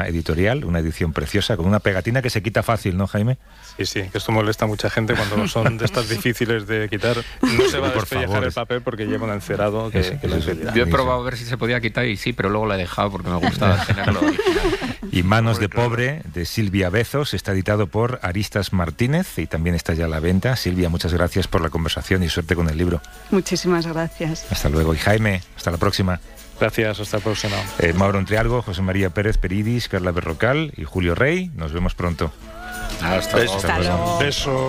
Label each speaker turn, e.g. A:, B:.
A: Planeta Editorial, una edición preciosa, con una pegatina que se quita fácil, ¿no, Jaime?
B: Sí, que esto molesta a mucha gente cuando son de estas difíciles de quitar. No se va a despellejar el papel porque lleva un encerado que lo impedirá.
C: Yo he probado a ver si se podía quitar y sí, pero luego lo he dejado porque me gusta tenerlo original.
A: Y Manos de Pobre, de Silvia Bezos, está editado por Aristas Martínez y también está ya a la venta. Silvia, muchas gracias por la conversación y suerte con el libro.
D: Muchísimas gracias.
A: Hasta luego. Y Jaime, hasta la próxima.
B: Gracias, hasta la próxima.
A: Mauro Entrialgo, José María Pérez Peridis, Carla Berrocal y Julio Rey. Nos vemos pronto.
C: Hasta luego.
B: Beso.